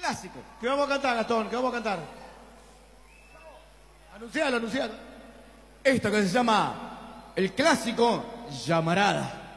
clásico. ¿Qué vamos a cantar, Gastón? ¿Qué vamos a cantar? Anuncialo, anuncialo. Esto que se llama el clásico Llamarada.